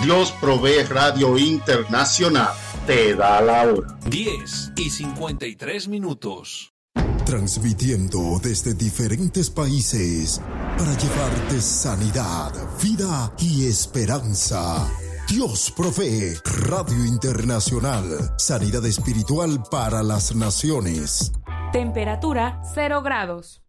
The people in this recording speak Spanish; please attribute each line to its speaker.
Speaker 1: Dios Provee Radio Internacional te da la hora.
Speaker 2: 10:53.
Speaker 3: Transmitiendo desde diferentes países para llevarte sanidad, vida y esperanza. Dios Provee Radio Internacional. Sanidad espiritual para las naciones.
Speaker 4: Temperatura 0 grados.